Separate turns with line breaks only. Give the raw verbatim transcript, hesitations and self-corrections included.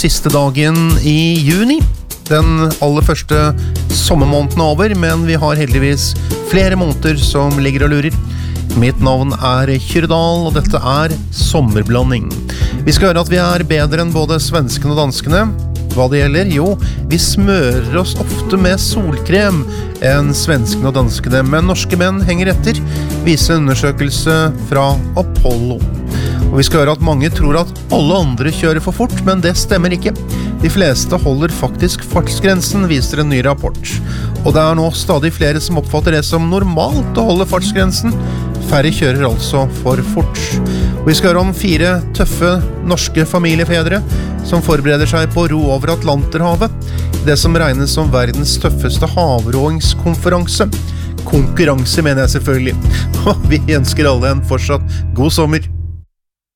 siste dagen i juni. Den aller første sommermåneden er over, men vi har heldigvis flere måneder som ligger og lurer. Mitt navn er Kyrdal, og dette er Sommerblanding. Vi skal høre at vi er bedre enn både svenskene og danskene. Hva det gjelder? Jo, vi smører oss ofte med solkrem enn svenskene og danskene, men norske menn henger etter, viser en undersøkelse fra Apollo. Og vi skal høre at mange tror at alle andre kjører for fort, men det stemmer ikke. De fleste holder faktisk fartsgrensen, viser en ny rapport. Og det er nå stadig flere som oppfatter det som normalt å holde fartsgrensen. Færre kjører altså for fort. Og vi skal høre om fire tøffe norske familiefedre som forbereder seg på ro over Atlanterhavet. Det som regnes som verdens tøffeste havroingskonferanse. Konkurranse mener jeg selvfølgelig. Og vi ønsker alle en fortsatt god sommer.